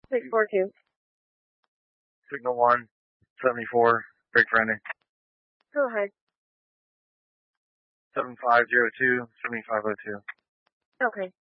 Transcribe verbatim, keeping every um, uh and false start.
six four two. Signal one, seventy-four, break for ending. Go ahead. seven five zero two, seven five zero two. Okay.